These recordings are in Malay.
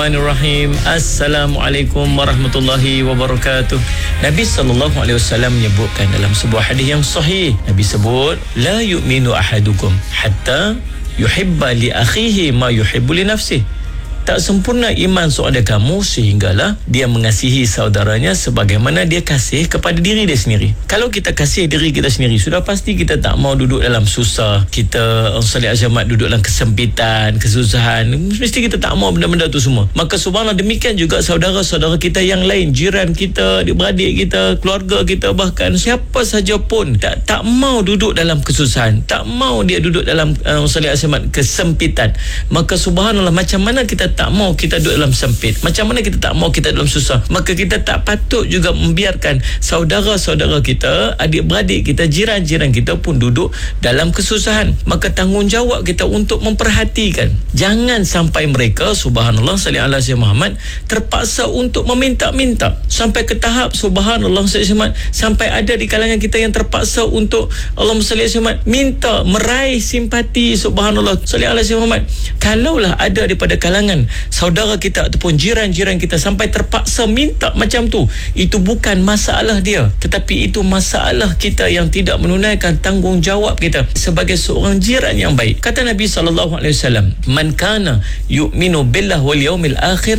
Bismillahirrahmanirrahim. Assalamualaikum warahmatullahi wabarakatuh. Nabi SAW menyebutkan dalam sebuah hadis yang sahih. Nabi sebut, la yu'minu ahadukum hatta yuhibba li akhihi ma yuhibbu li nafsihi. Tak sempurna iman seorang kamu sehinggalah dia mengasihi saudaranya sebagaimana dia kasih kepada diri dia sendiri. Kalau kita kasih diri kita sendiri, sudah pasti kita tak mau duduk dalam susah. Kita salih azamat duduk dalam kesempitan, kesusahan. Mesti kita tak mau benda-benda tu semua. Maka subhanallah, demikian juga saudara-saudara kita yang lain, jiran kita, adik-beradik kita, keluarga kita, bahkan siapa saja pun tak mau duduk dalam kesusahan, tak mau dia duduk dalam salih azamat kesempitan. Maka subhanallah, macam mana kita tak mau kita duduk dalam sempit, macam mana kita tak mau kita dalam susah, maka kita tak patut juga membiarkan saudara-saudara kita, adik-beradik kita, jiran-jiran kita pun duduk dalam kesusahan. Maka tanggungjawab kita untuk memperhatikan, jangan sampai mereka, subhanallah, salli ala sayyidina Muhammad, terpaksa untuk meminta-minta sampai ke tahap subhanallah sallallahu, sampai ada di kalangan kita yang terpaksa untuk Allahumma salli ala Muhammad, minta meraih simpati, subhanallah salli ala sayyidina Muhammad. Kalaulah ada daripada kalangan saudara kita ataupun jiran-jiran kita sampai terpaksa minta macam tu, itu bukan masalah dia, tetapi itu masalah kita yang tidak menunaikan tanggungjawab kita sebagai seorang jiran yang baik. Kata Nabi SAW, man kana yu'minu billah wal yaumil akhir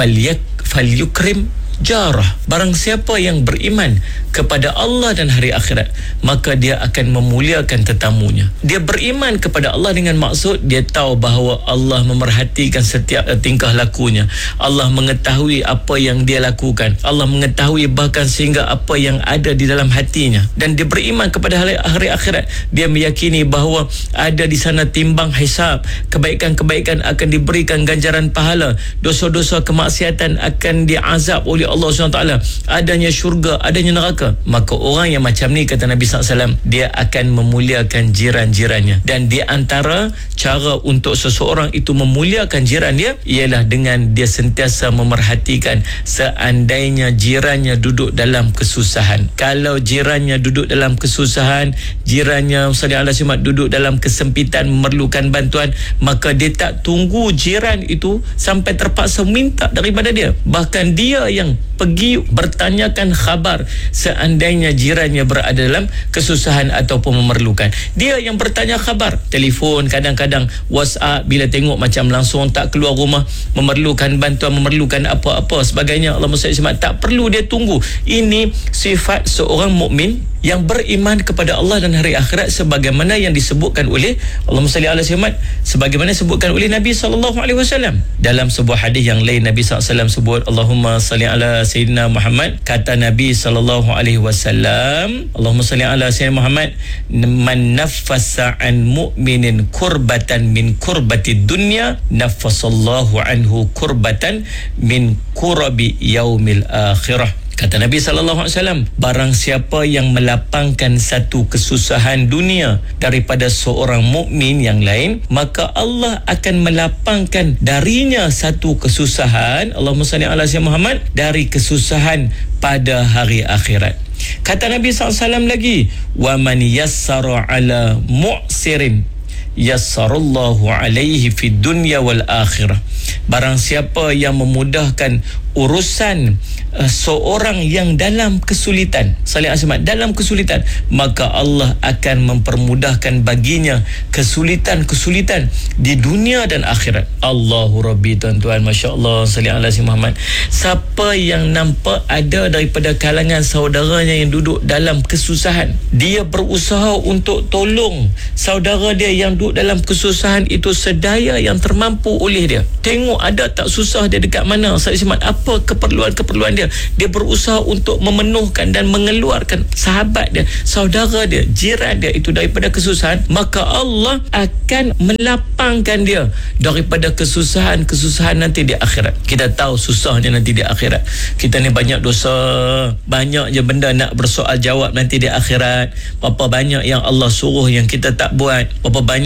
falyukrim jarah. Barang siapa yang beriman kepada Allah dan hari akhirat, maka dia akan memuliakan tetamunya. Dia beriman kepada Allah dengan maksud dia tahu bahawa Allah memerhatikan setiap tingkah lakunya. Allah mengetahui apa yang dia lakukan. Allah mengetahui bahkan sehingga apa yang ada di dalam hatinya. Dan dia beriman kepada hari akhirat. Dia meyakini bahawa ada di sana timbang hisab. Kebaikan-kebaikan akan diberikan ganjaran pahala. Dosa-dosa kemaksiatan akan diazab oleh Allah SWT. Adanya syurga, adanya neraka. Maka orang yang macam ni, kata Nabi SAW, dia akan memuliakan jiran-jirannya. Dan di antara cara untuk seseorang itu memuliakan jiran dia ialah dengan dia sentiasa memerhatikan seandainya jirannya duduk dalam kesusahan. Kalau jirannya duduk dalam kesusahan, jirannya duduk dalam kesempitan, memerlukan bantuan, maka dia tak tunggu jiran itu sampai terpaksa minta daripada dia. Bahkan dia yang pergi bertanyakan khabar seandainya jirannya berada dalam kesusahan ataupun memerlukan. Dia yang bertanya khabar, telefon, kadang-kadang WhatsApp, bila tengok macam langsung tak keluar rumah, memerlukan bantuan, memerlukan apa-apa sebagainya, Allah SWT tak perlu dia tunggu. Ini sifat seorang mukmin yang beriman kepada Allah dan hari akhirat, sebagaimana yang disebutkan oleh Allahumma salli ala sayyidina, sebagaimana disebutkan oleh Nabi SAW. Dalam sebuah hadis yang lain, Nabi SAW sebut, Allahumma salli ala sayyidina Muhammad. Kata Nabi SAW, Allahumma salli ala sayyidina Muhammad, man naffasa an mu'minin kurbatan min kurbati dunya, naffasallahu anhu kurbatan min kurabi yaumil akhirah. Kata Nabi SAW, barang siapa yang melapangkan satu kesusahan dunia daripada seorang mukmin yang lain, maka Allah akan melapangkan darinya satu kesusahan, Allahumma salli ala sayyidina Muhammad, dari kesusahan pada hari akhirat. Kata Nabi SAW lagi, wa man yassara ala mu'sirin yassarallahu alaihi fid dunya wal akhirah. Barang siapa yang memudahkan urusan seorang yang dalam kesulitan, salih asmat, dalam kesulitan, maka Allah akan mempermudahkan baginya kesulitan-kesulitan di dunia dan akhirat. Allahu Rabbi, tuan-tuan, Masya Allah, salih ala si Muhammad. Siapa yang nampak ada daripada kalangan saudaranya yang duduk dalam kesusahan, dia berusaha untuk tolong saudara dia yang duduk dalam kesusahan itu sedaya yang termampu oleh dia. Tengok ada tak susah dia dekat mana, salih asmat, apa keperluan-keperluan dia, dia berusaha untuk memenuhkan dan mengeluarkan sahabat dia, saudara dia, jiran dia itu daripada kesusahan, maka Allah akan melapangkan dia daripada kesusahan-kesusahan nanti di akhirat. Kita tahu susahnya nanti di akhirat. Kita ni banyak dosa, banyak je benda nak bersoal jawab nanti di akhirat. Berapa banyak yang Allah suruh yang kita tak buat, berapa banyak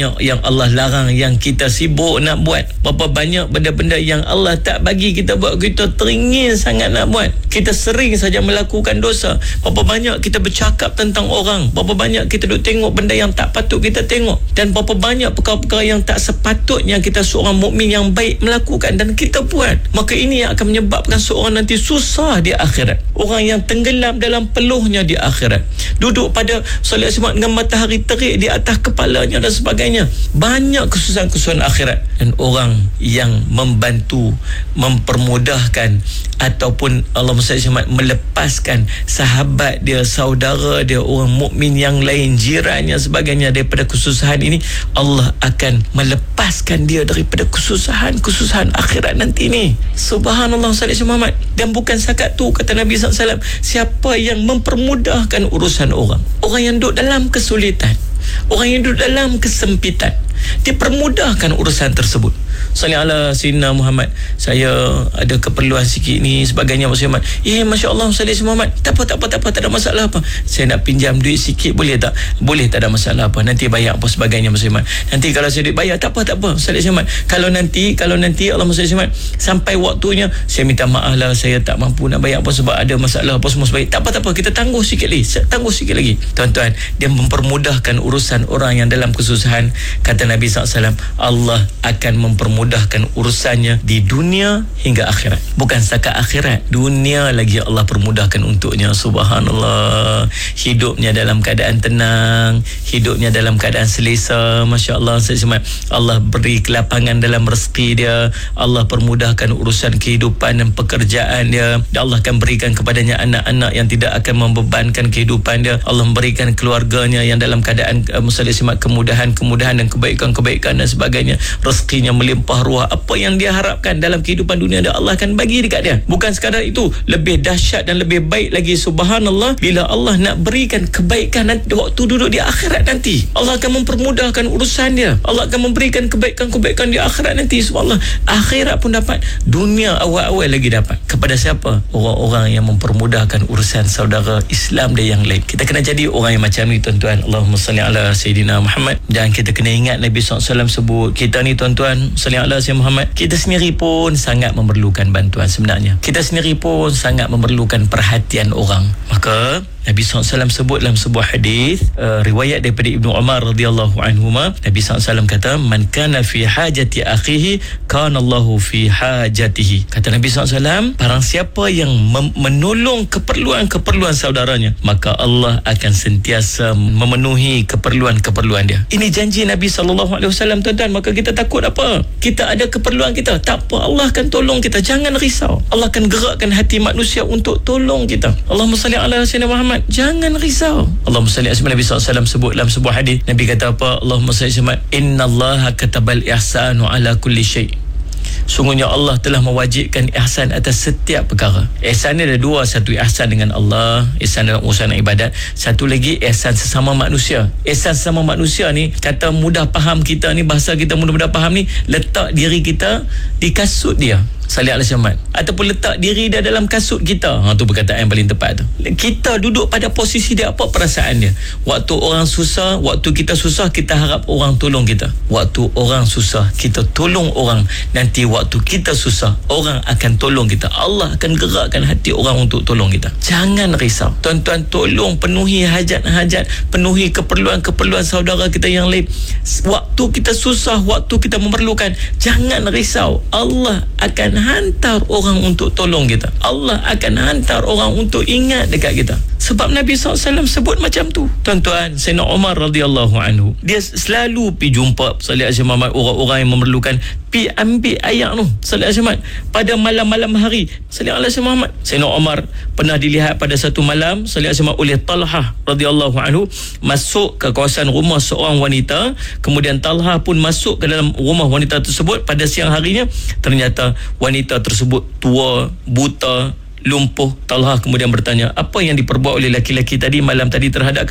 banyak yang Allah larang yang kita sibuk nak buat. Berapa banyak benda-benda yang Allah tak bagi kita buat, kita teringin sangat nak buat. Kita sering saja melakukan dosa. Berapa banyak kita bercakap tentang orang, berapa banyak kita duk tengok benda yang tak patut kita tengok, dan berapa banyak perkara-perkara yang tak sepatutnya kita seorang mukmin yang baik melakukan dan kita buat. Maka ini yang akan menyebabkan seorang nanti susah di akhirat. Orang yang tenggelam dalam peluhnya di akhirat, duduk pada solat Jumaat dengan matahari terik di atas kepalanya dan sebagainya. Banyak kesusahan-kesusahan akhirat. Dan orang yang membantu, mempermudahkan ataupun Allah SWT melepaskan sahabat dia, saudara dia, orang mukmin yang lain, jirannya sebagainya daripada kesusahan ini, Allah akan melepaskan dia daripada kesusahan akhirat nanti ni. Subhanallah sallallahu Muhammad. Dan bukan setakat tu, kata Nabi SAW, siapa yang mempermudahkan urusan orang yang duduk dalam kesulitan, orang yang duduk dalam kesempitan, dipermudahkan urusan tersebut. Sallallahu alaihi Sayyidina Muhammad, saya ada keperluan sikit ni sebagainya. Masya Allah, Masya Allah Sallallahu Muhammad, tak apa, tak ada masalah apa. Saya nak pinjam duit sikit, boleh tak? Boleh, tak ada masalah apa. Nanti bayar apa sebagainya Masya Allah. Nanti kalau saya duit bayar, tak apa Sallallahu Muhammad. Kalau nanti Allah Masya Allah sampai waktunya, saya minta maaf lah, saya tak mampu nak bayar apa sebab ada masalah apa semua sebagainya. Tak apa, kita tangguh sikit lagi. Tuan-tuan, dia mempermudahkan urusan orang yang dalam kesusahan. Kata Nabi SAW, Allah akan mempermudahkan urusannya di dunia hingga akhirat. Bukan setakat akhirat, dunia lagi Allah permudahkan untuknya. Subhanallah. Hidupnya dalam keadaan tenang, hidupnya dalam keadaan selesa. Masya Allah. Allah beri kelapangan dalam rezeki dia, Allah permudahkan urusan kehidupan dan pekerjaan dia, dan Allah akan berikan kepadanya anak-anak yang tidak akan membebankan kehidupan dia. Allah memberikan keluarganya yang dalam keadaan kemudahan dan kebaikan dan sebagainya. Rezekinya melimpah ruah. Apa yang dia harapkan dalam kehidupan dunia dia, Allah akan bagi dekat dia. Bukan sekadar itu, lebih dahsyat dan lebih baik lagi, subhanallah, bila Allah nak berikan kebaikan nanti waktu duduk di akhirat nanti, Allah akan mempermudahkan urusan dia. Allah akan memberikan kebaikan di akhirat nanti. Subhanallah, akhirat pun dapat, dunia awal-awal lagi dapat. Kepada siapa? Orang-orang yang mempermudahkan urusan saudara Islam dia yang lain. Kita kena jadi orang yang macam ni, tuan-tuan. Allahumma salli ala Sayyidina Muhammad. Dan kita kena ingat Nabi SAW sebut, kita ni tuan-tuan, salli ala Sayyidina Muhammad, kita sendiri pun sangat memerlukan bantuan sebenarnya. Kita sendiri pun sangat memerlukan perhatian orang. Maka Nabi SAW sebut dalam sebuah hadis, riwayat daripada Ibnu Umar radhiyallahu anhuma, Nabi SAW kata, man kana fi hajati akhihi kana Allahu fi hajatihi. Kata Nabi SAW, barang siapa yang menolong keperluan saudaranya, maka Allah akan sentiasa memenuhi keperluan dia. Ini janji Nabi SAW, tuan-tuan. Maka kita takut apa? Kita ada keperluan kita, tak apa, Allah akan tolong kita. Jangan risau, Allah akan gerakkan hati manusia untuk tolong kita. Allahumma salli ala Sayyidina Muhammad. Jangan risau. Allahumma salli ala Nabi SAW sebut dalam sebuah hadis, Nabi kata apa? Allahumma salli ala innallaha katabal ihsanu ala kulli syai'. Sungguhnya Allah telah mewajibkan ihsan atas setiap perkara. Ihsan ni ada dua, satu ihsan dengan Allah, ihsan dalam urusan ibadat, satu lagi ihsan sesama manusia. Ihsan sesama manusia ni, kata mudah faham kita ni, bahasa kita mudah faham ni, letak diri kita di kasut dia, salih alaihi wasallam, ataupun letak diri dia dalam kasut kita. Tu perkataan yang paling tepat tu. Kita duduk pada posisi dia, apa perasaan dia? Waktu orang susah, waktu kita susah, kita harap orang tolong kita. Waktu orang susah, kita tolong orang. Nanti waktu kita susah, orang akan tolong kita. Allah akan gerakkan hati orang untuk tolong kita. Jangan risau, tuan-tuan. Tolong penuhi hajat-hajat, penuhi keperluan saudara kita yang lain. Waktu kita susah, waktu kita memerlukan, jangan risau. Allah akan hantar orang untuk tolong kita. Allah akan hantar orang untuk ingat dekat kita. Sebab Nabi SAW sebut macam tu, tuan-tuan. Sayyidina Umar radhiyallahu anhu, dia selalu pergi jumpa orang-orang yang memerlukan, pergi ambil air tu, sallallahu alaihi wasallam, pada malam-malam hari, sallallahu alaihi wasallam. Sayyidina Umar pernah dilihat pada satu malam, sallallahu alaihi wasallam, oleh Talhah radhiyallahu anhu, masuk ke kawasan rumah seorang wanita. Kemudian Talhah pun masuk ke dalam rumah wanita tersebut pada siang harinya. Ternyata wanita tersebut tua, buta, lumpuh. Talhah kemudian bertanya, apa yang diperbuat oleh laki-laki tadi malam tadi terhadap kamu?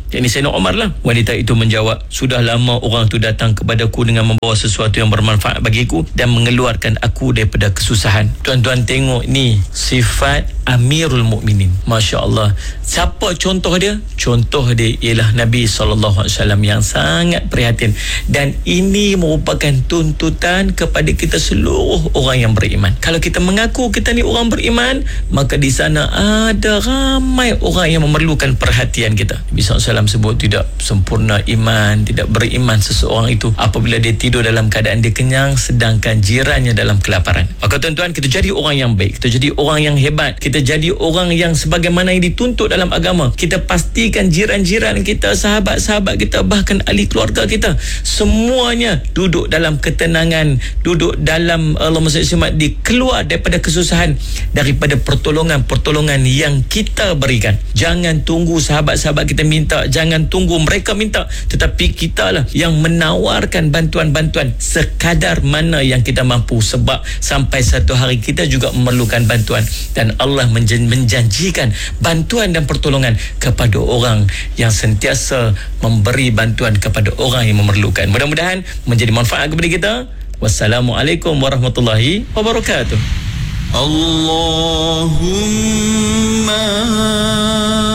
Yakni Sayyidina Umar lah. Wanita itu menjawab, sudah lama orang tu datang kepadaku dengan membawa sesuatu yang bermanfaat bagiku dan mengeluarkan aku daripada kesusahan. Tuan-tuan tengok ni sifat Amirul Mukminin. Masya Allah. Siapa contoh dia? Contoh dia ialah Nabi SAW yang sangat prihatin. Dan ini merupakan tuntutan kepada kita seluruh orang yang beriman. Kalau kita mengaku kita ni orang beriman, maka di sana ada ramai orang yang memerlukan perhatian kita. Nabi SAW sebut tidak sempurna iman, tidak beriman seseorang itu apabila dia tidur dalam keadaan dia kenyang sedangkan jirannya dalam kelaparan. Maka tuan-tuan, kita jadi orang yang baik, kita jadi orang yang hebat, kita jadi orang yang sebagaimana yang dituntut dalam agama. Kita pastikan jiran-jiran kita, sahabat-sahabat kita, bahkan ahli keluarga kita, semuanya duduk dalam ketenangan, duduk dalam Allahumma salli di keluar daripada kesusahan, daripada pertolongan yang kita berikan. Jangan tunggu sahabat-sahabat kita minta, jangan tunggu mereka minta, tetapi kita lah yang menawarkan bantuan-bantuan sekadar mana yang kita mampu, sebab sampai satu hari kita juga memerlukan bantuan dan Allah menjanjikan bantuan dan pertolongan kepada orang yang sentiasa memberi bantuan kepada orang yang memerlukan. Mudah-mudahan menjadi manfaat kepada kita. Wassalamualaikum warahmatullahi wabarakatuh. Allahumma